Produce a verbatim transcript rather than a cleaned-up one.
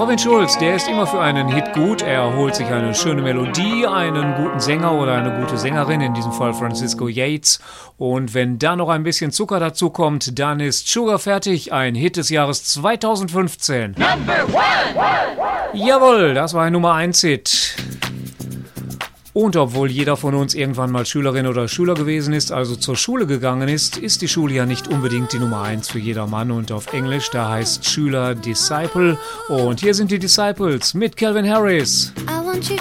Robin Schulz, der ist immer für einen Hit gut. Er holt sich eine schöne Melodie, einen guten Sänger oder eine gute Sängerin, in diesem Fall Francisco Yates. Und wenn da noch ein bisschen Zucker dazu kommt, dann ist Sugar fertig, ein Hit des Jahres zweitausendfünfzehn. Number one! Jawohl, das war ein Nummer eins Hit. Und obwohl jeder von uns irgendwann mal Schülerin oder Schüler gewesen ist, also zur Schule gegangen ist, ist die Schule ja nicht unbedingt die Nummer eins für jedermann. Und auf Englisch, da heißt Schüler Disciple. Und hier sind die Disciples mit Calvin Harris. I want you